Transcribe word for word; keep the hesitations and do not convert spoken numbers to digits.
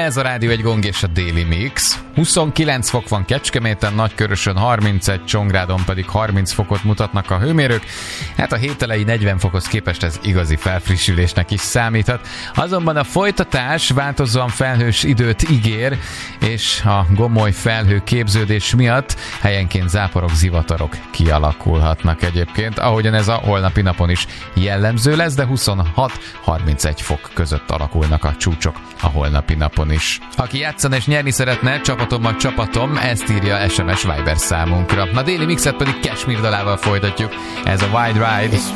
ez a Rádió Egy Gong és a Daily Mix. huszonkilenc fok van Kecskeméten, Nagykörösön harmincegy, Csongrádon pedig harminc fokot mutatnak a hőmérők. Hát a hét elejé negyven fokhoz képest ez igazi felfrissülésnek is számíthat. Azonban a folytatás változóan felhős időt ígér, és a gomoly felhő képződés miatt helyenként záporok, zivatarok kialakulhatnak egyébként, ahogyan ez a holnapi napon is jellemző lesz, de huszonhat-harmincegy fok között alakulnak a csúcsok a holnapi napon is. Aki játszani és nyerni szeretne, csapatommal csapatom, ezt írja es em es Viber számunkra. A Daily Mixet pedig Kashmir dalával folytatjuk. Ez a Wide Ride.